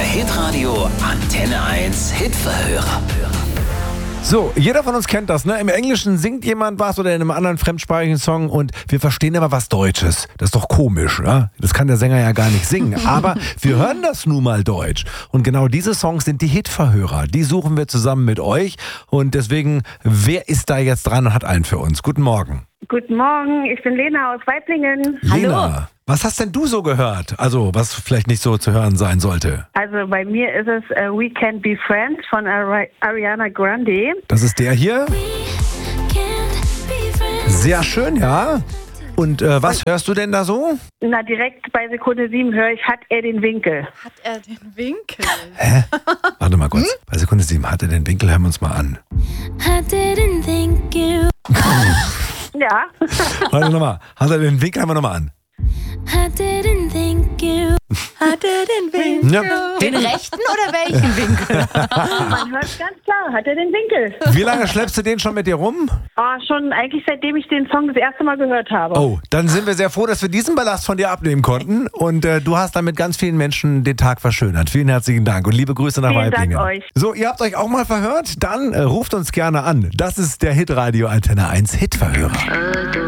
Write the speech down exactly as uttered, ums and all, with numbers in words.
Hitradio Antenne eins Hitverhörer. So, jeder von uns kennt das, ne? Im Englischen singt jemand was oder in einem anderen fremdsprachigen Song und wir verstehen immer was Deutsches. Das ist doch komisch, ne? Das kann der Sänger ja gar nicht singen. Aber wir hören das nun mal Deutsch. Und genau diese Songs sind die Hitverhörer. Die suchen wir zusammen mit euch. Und deswegen, wer ist da jetzt dran und hat einen für uns? Guten Morgen. Guten Morgen, ich bin Lena aus Weiblingen. Lena, Hallo. was hast denn du so gehört? Also, was vielleicht nicht so zu hören sein sollte. Also bei mir ist es uh, We Can't Be Friends von Ari- Ariana Grande. Das ist der hier. Sehr schön, ja. Und äh, was hörst du denn da so? Na, direkt bei Sekunde sieben höre ich, hat er den Winkel. Hat er den Winkel? Hä? Warte mal kurz. Bei Sekunde sieben hat er den Winkel, hören wir uns mal an. I didn't think you. Ja. Warte nochmal. Hat er den Winkel, hören wir nochmal an. I didn't think you. Hat er den Winkel? Ja. Den rechten oder welchen Winkel? Man hört ganz klar, hat er den Winkel. Wie lange schleppst du den schon mit dir rum? Ah, schon eigentlich seitdem ich den Song das erste Mal gehört habe. Oh, dann sind wir sehr froh, dass wir diesen Ballast von dir abnehmen konnten. Und äh, du hast damit ganz vielen Menschen den Tag verschönert. Vielen herzlichen Dank und liebe Grüße nach Vielen Weiblingen. Dank euch. So, ihr habt euch auch mal verhört? Dann äh, ruft uns gerne an. Das ist der Hitradio Antenne eins Hitverhörer.